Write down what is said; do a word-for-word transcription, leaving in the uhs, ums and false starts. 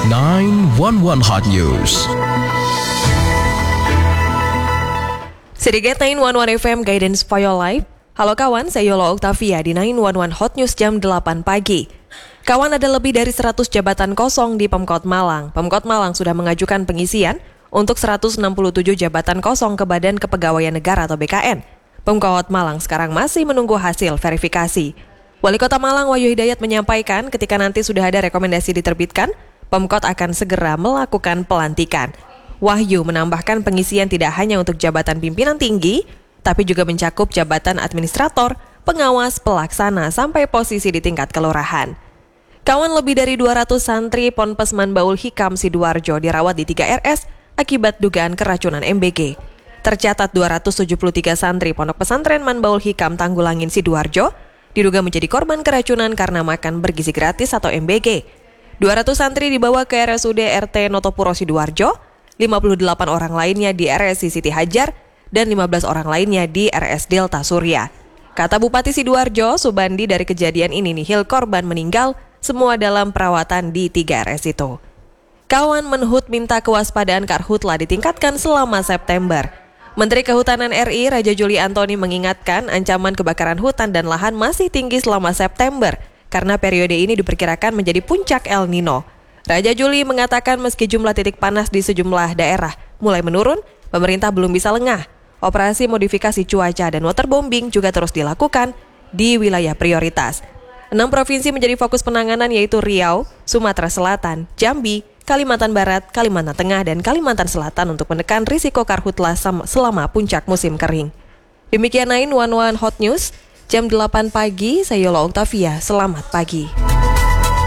nine one one Hot News. Sedikit nine one one F M Guidance for Your Life. Halo kawan, saya Yola Octavia di nine one one Hot News jam delapan pagi. Kawan, ada lebih dari seratus jabatan kosong di Pemkot Malang. Pemkot Malang sudah mengajukan pengisian untuk seratus enam puluh tujuh jabatan kosong ke Badan Kepegawaian Negara atau B K N. Pemkot Malang sekarang masih menunggu hasil verifikasi. Wali Kota Malang Wahyu Hidayat menyampaikan ketika nanti sudah ada rekomendasi diterbitkan, Pemkot akan segera melakukan pelantikan. Wahyu menambahkan pengisian tidak hanya untuk jabatan pimpinan tinggi, tapi juga mencakup jabatan administrator, pengawas, pelaksana, sampai posisi di tingkat kelurahan. Kawan, lebih dari dua ratus santri Ponpes Manbaul Hikam Sidoarjo dirawat di tiga R S akibat dugaan keracunan M B G. Tercatat dua ratus tujuh puluh tiga santri Pondok Pesantren Manbaul Hikam Tanggulangin Sidoarjo diduga menjadi korban keracunan karena makan bergizi gratis atau M B G. dua ratus santri dibawa ke R S U D R T Notopuro Sidoarjo, lima puluh delapan orang lainnya di R S I Siti Hajar, dan lima belas orang lainnya di R S Delta Surya. Kata Bupati Sidoarjo, Subandi, dari kejadian ini nihil korban meninggal, semua dalam perawatan di tiga R S itu. Kawan, Menhut minta kewaspadaan karhutla ditingkatkan selama September. Menteri Kehutanan R I Raja Juli Antoni mengingatkan ancaman kebakaran hutan dan lahan masih tinggi selama September karena periode ini diperkirakan menjadi puncak El Nino. Raja Juli mengatakan meski jumlah titik panas di sejumlah daerah mulai menurun, pemerintah belum bisa lengah. Operasi modifikasi cuaca dan waterbombing juga terus dilakukan di wilayah prioritas. Enam provinsi menjadi fokus penanganan yaitu Riau, Sumatera Selatan, Jambi, Kalimantan Barat, Kalimantan Tengah, dan Kalimantan Selatan untuk menekan risiko karhutla selama puncak musim kering. Demikian nine one one Hot News, jam delapan pagi, saya Yola Octavia, selamat pagi.